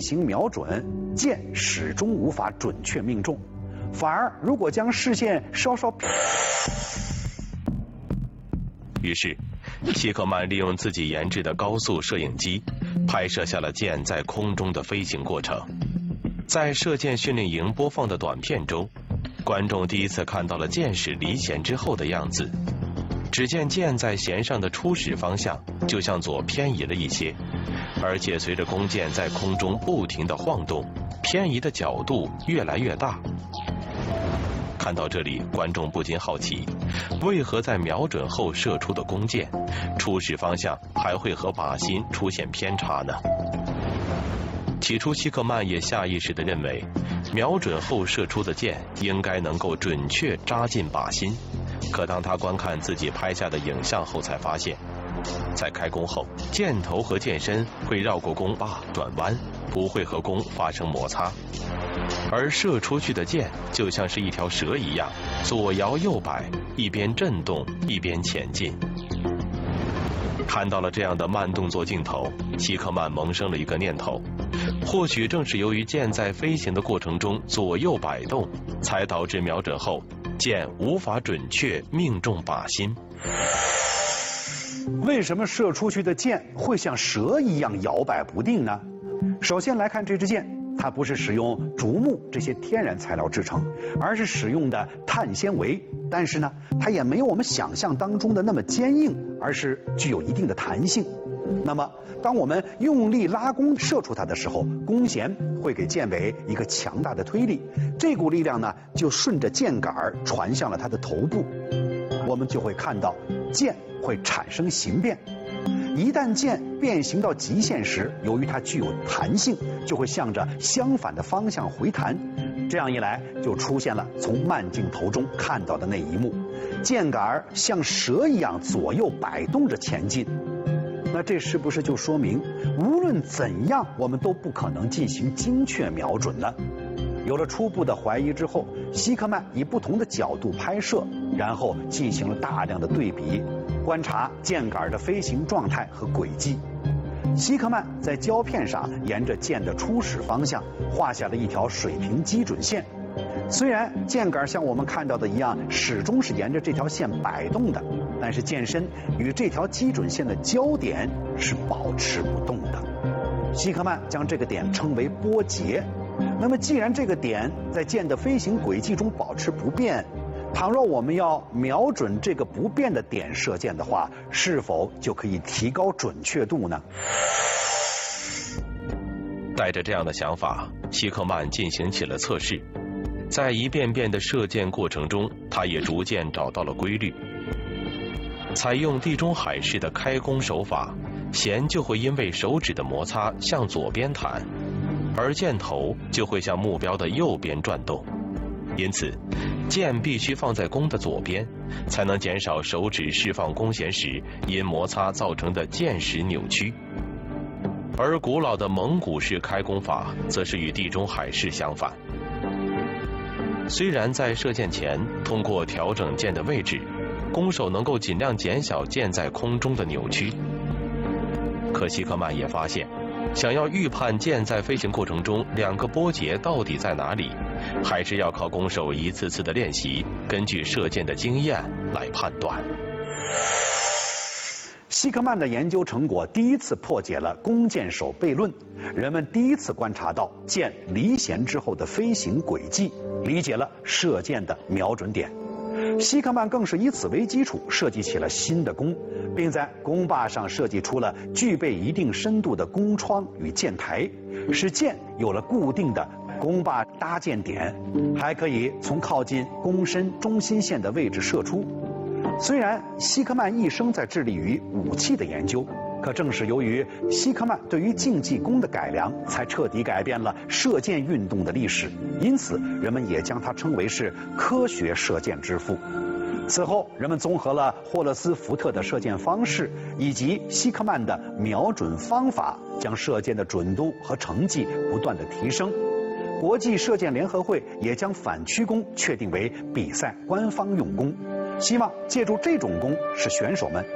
行瞄准，箭始终无法准确命中。反而，如果将视线稍稍…… 于是，希克曼利用自己研制的高速摄影机，拍摄下了箭在空中的飞行过程。在射箭训练营播放的短片中，观众第一次看到了箭矢离弦之后的样子。只见箭在弦上的初始方向就向左偏移了一些，而且随着弓箭在空中不停地晃动，偏移的角度越来越大。看到这里，观众不禁好奇，为何在瞄准后射出的弓箭，初始方向还会和靶心出现偏差呢？起初，希克曼也下意识地认为，瞄准后射出的箭应该能够准确扎进靶心。可当他观看自己拍下的影像后，才发现，在开弓后，箭头和箭身会绕过弓把转弯，不会和弓发生摩擦，而射出去的箭就像是一条蛇一样，左摇右摆，一边震动一边前进。看到了这样的慢动作镜头，希克曼萌生了一个念头，或许正是由于箭在飞行的过程中左右摆动，才导致瞄准后箭无法准确命中靶心。 为什么射出去的箭会像蛇一样摇摆不定呢？首先来看这支箭，它不是使用竹木这些天然材料制成，而是使用的碳纤维。但是呢，它也没有我们想象当中的那么坚硬，而是具有一定的弹性。那么，当我们用力拉弓射出它的时候，弓弦会给箭尾一个强大的推力，这股力量呢，就顺着箭杆传向了它的头部，我们就会看到箭会产生形变。一旦箭变形到极限时，由于它具有弹性，就会向着相反的方向回弹。这样一来，就出现了从慢镜头中看到的那一幕，箭杆像蛇一样左右摆动着前进。那这是不是就说明，无论怎样，我们都不可能进行精确瞄准呢？有了初步的怀疑之后，希克曼以不同的角度拍摄，然后进行了大量的对比，观察箭杆的飞行状态和轨迹。希克曼在胶片上沿着箭的初始方向画下了一条水平基准线。虽然箭杆像我们看到的一样，始终是沿着这条线摆动的，但是箭身与这条基准线的交点是保持不动的。希克曼将这个点称为波节。那么既然这个点在箭的飞行轨迹中保持不变，倘若我们要瞄准这个不变的点射箭的话，是否就可以提高准确度呢？ 带着这样的想法，希克曼进行起了测试。在一遍遍的射箭过程中，他也逐渐找到了规律。采用地中海式的开弓手法，弦就会因为手指的摩擦向左边弹，而箭头就会向目标的右边转动。因此，箭必须放在弓的左边，才能减少手指释放弓弦时因摩擦造成的箭矢扭曲。而古老的蒙古式开弓法则是与地中海式相反。虽然在射箭前通过调整箭的位置，弓手能够尽量减小箭在空中的扭曲，可希克曼也发现，想要预判箭在飞行过程中两个波节到底在哪里，还是要靠弓手一次次的练习，根据射箭的经验来判断。 希克曼的研究成果第一次破解了弓箭手悖论，人们第一次观察到箭离弦之后的飞行轨迹，理解了射箭的瞄准点。希克曼更是以此为基础设计起了新的弓，并在弓把上设计出了具备一定深度的弓窗与箭台，使箭有了固定的弓把搭箭点，还可以从靠近弓身中心线的位置射出。虽然希克曼一生在致力于武器的研究，可正是由于希克曼对于竞技弓的改良，才彻底改变了射箭运动的历史。因此，人们也将他称为是科学射箭之父。此后，人们综合了霍勒斯福特的射箭方式以及希克曼的瞄准方法，将射箭的准度和成绩不断的提升。国际射箭联合会也将反曲弓确定为比赛官方用弓，希望借助这种弓使选手们